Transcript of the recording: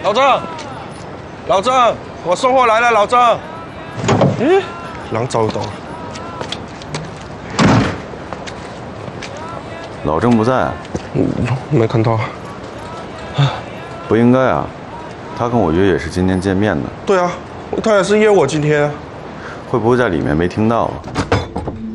老郑，老郑，我送货来了，老郑。咦，狼找到了。 老郑不在， 没看到。 不应该啊，他跟我约也是今天见面的。 对啊，他也是约我今天。 会不会在里面没听到啊？